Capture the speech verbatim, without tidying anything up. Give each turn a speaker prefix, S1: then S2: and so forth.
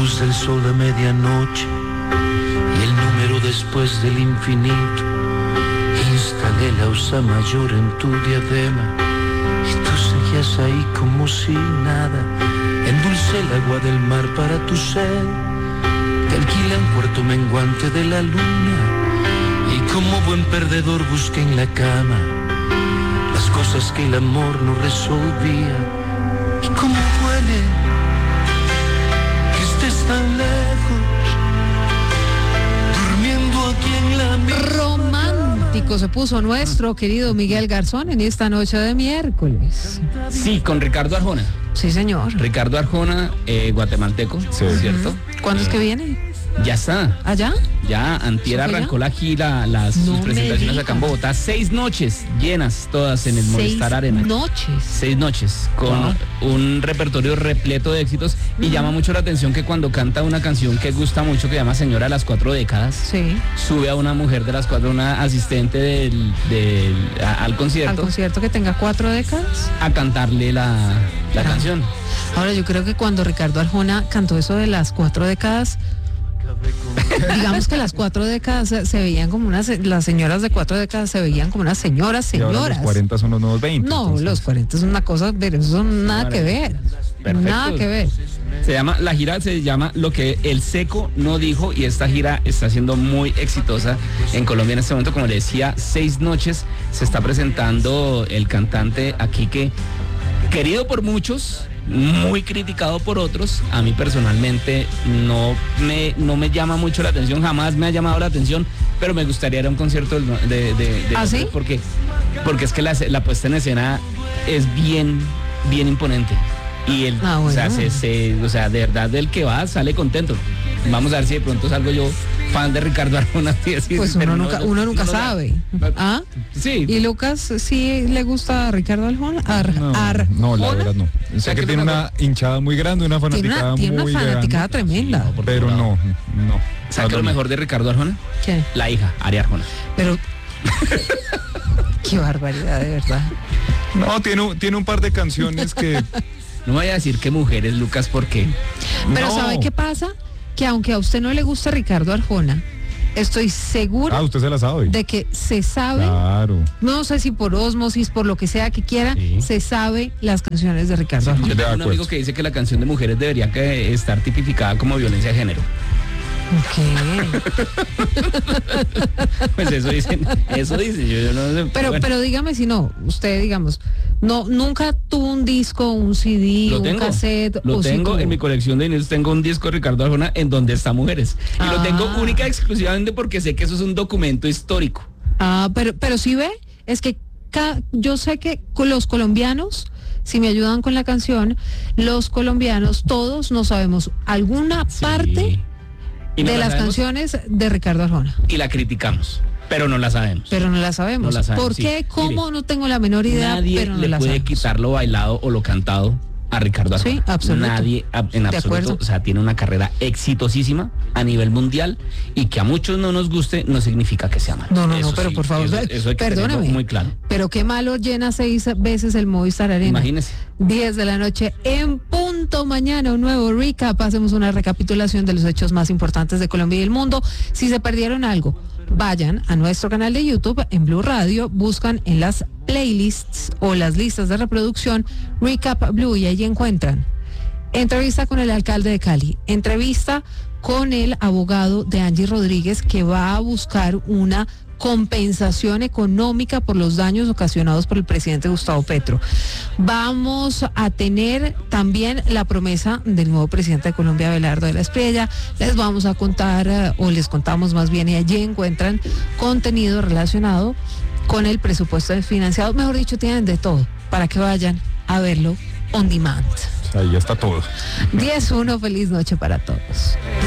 S1: luz del sol a medianoche y el número después del infinito. Instalé la osa mayor en tu diadema y tú seguías ahí como si nada. Endulcé el agua del mar para tu sed, te alquilé un cuarto menguante de la luna y como buen perdedor busqué en la cama las cosas que el amor no resolvía. Y cómo duele que estés tan lejos, durmiendo aquí en la misma.
S2: Romántico se puso nuestro querido Miguel Garzón en esta noche de miércoles.
S3: Sí, con Ricardo Arjona.
S2: Sí, señor.
S3: Ricardo Arjona, eh, guatemalteco,
S4: Sí.
S3: ¿cierto?
S2: ¿Cuándo
S3: eh,
S2: es que viene?
S3: Ya está.
S2: ¿Allá?
S3: Ya antier
S2: ¿Eso fue
S3: arrancó la gira, las
S2: No
S3: sus
S2: me
S3: presentaciones acá en
S2: digas.
S3: Bogotá. Seis noches llenas todas en el Movistar
S2: Seis
S3: Arena.
S2: noches.
S3: Seis noches con
S2: Wow.
S3: un repertorio repleto de éxitos y llama mucho la atención que cuando canta una canción que gusta mucho, que llama Señora de las Cuatro Décadas,
S2: Sí.
S3: sube a una mujer de las cuatro, una asistente del, del- a- al
S2: Al
S3: concierto
S2: concierto que tenga cuatro décadas.
S3: a cantarle la, la
S2: Ah.
S3: canción.
S2: Ahora, yo creo que cuando Ricardo Arjona cantó eso de las cuatro décadas, digamos que las cuatro décadas se, se veían como unas, las señoras de cuatro décadas se veían como unas señoras,
S4: Y ahora
S2: señoras.
S4: los cuarenta son los nuevos veinte.
S2: No,
S4: entonces.
S2: los cuarenta es una cosa, pero eso nada que ver.
S3: Perfecto.
S2: Nada que ver.
S3: Se llama, la gira se llama Lo que el Seco no dijo y esta gira está siendo muy exitosa en Colombia en este momento. Como le decía, seis noches se está presentando el cantante aquí que, querido por muchos, muy criticado por otros, a mí personalmente no me, no me llama mucho la atención, jamás me ha llamado la atención, pero me gustaría ir a un concierto de, de, de, de
S2: ¿Ah, sí?
S3: porque, porque es que la, la puesta en escena es bien, bien imponente. Y el,
S2: Ah,
S3: o, sea,
S2: bueno.
S3: se, se- o sea, de verdad del que va sale contento. Vamos a ver si de pronto salgo yo fan de Ricardo Arjona. Sí, sí,
S2: Pues
S3: pero
S2: uno
S3: no,
S2: nunca,
S3: no,
S2: uno nunca
S3: no,
S2: sabe. ¿Ah?
S3: Sí.
S2: ¿Y Lucas sí le gusta a Ricardo Arjona? Ar-
S4: No,
S2: Ar-
S4: no, la
S2: ¿Arjona?
S4: verdad no. Sé
S3: sea,
S4: que
S3: que
S4: tiene
S3: no me
S4: una hinchada muy grande, una
S2: Tiene
S4: fanaticada
S2: una, tiene una
S4: muy
S2: fanaticada
S4: grande,
S2: tremenda.
S3: por
S4: pero
S3: todo
S4: no,
S3: lado.
S4: no.
S3: ¿Sabe qué es lo mejor de Ricardo Arjona?
S2: ¿Qué?
S3: La hija, Aria Arjona.
S2: Pero qué barbaridad, de verdad.
S4: No, tiene, un- tiene un par de canciones que...
S3: No vaya a decir que mujeres, Lucas, porque
S2: Pero
S4: no.
S2: ¿sabe qué pasa? Que aunque a usted no le gusta Ricardo Arjona, estoy segura
S4: Ah, usted se la sabe.
S2: de que se sabe,
S4: Claro.
S2: no sé si por ósmosis, por lo que sea que quiera,
S3: Sí.
S2: se sabe las canciones de Ricardo Arjona.
S3: yo
S4: de
S3: tengo un
S4: acuerdo.
S3: amigo que dice que la canción de mujeres debería que estar tipificada como violencia de género.
S2: Ok.
S3: Pues eso dicen, eso dicen, yo, yo no sé.
S2: Pero,
S3: bueno,
S2: pero dígame si no, usted digamos, no, nunca tuvo un disco, un C D,
S3: lo
S2: un
S3: tengo,
S2: cassette,
S3: lo
S2: o sí
S3: tengo
S2: tuvo?
S3: en mi colección de vinilos, tengo un disco de Ricardo Arjona en donde está mujeres. Y lo tengo
S2: Ah.
S3: única y exclusivamente porque sé que eso es un documento histórico.
S2: Ah, pero, pero sí ve, es que ca- yo sé que con los colombianos, si me ayudan con la canción, los colombianos todos no sabemos alguna
S3: Sí.
S2: parte
S3: Y no
S2: de
S3: la
S2: las
S3: sabemos
S2: canciones de Ricardo Arjona,
S3: y la criticamos, pero no la sabemos.
S2: pero no la sabemos.
S3: No la sabemos,
S2: ¿Por
S3: sí.
S2: qué? ¿Cómo?
S3: Mire,
S2: No tengo la menor idea,
S3: Nadie
S2: pero no
S3: le
S2: la
S3: puede
S2: sabemos.
S3: quitar lo bailado o lo cantado a Ricardo Arjona.
S2: Sí, absoluto.
S3: Nadie, a- en
S2: De
S3: absoluto.
S2: acuerdo.
S3: O sea, tiene una carrera exitosísima a nivel mundial y que a muchos no nos guste no significa que sea malo.
S2: No, no, no,
S3: Eso
S2: pero
S3: sí,
S2: por favor,
S3: eso, eso hay que tenerlo
S2: perdóneme.
S3: muy claro.
S2: Pero qué malo llena seis veces el Movistar Arena.
S3: Imagínese.
S2: diez de la noche en punto. Mañana un nuevo recap. Hacemos una recapitulación de los hechos más importantes de Colombia y el mundo. Si se perdieron algo, vayan a nuestro canal de YouTube en Blue Radio, buscan en las playlists o las listas de reproducción Recap Blue y allí encuentran entrevista con el alcalde de Cali, entrevista con el abogado de Angie Rodríguez que va a buscar una compensación económica por los daños ocasionados por el presidente Gustavo Petro. Vamos a tener también la promesa del nuevo presidente de Colombia, Abelardo de la Espriella. Les vamos a contar, eh, o les contamos más bien, y allí encuentran contenido relacionado con el presupuesto financiado. Mejor dicho, tienen de todo para que vayan a verlo on demand.
S4: Ahí ya está todo.
S2: diez uno, feliz noche para todos.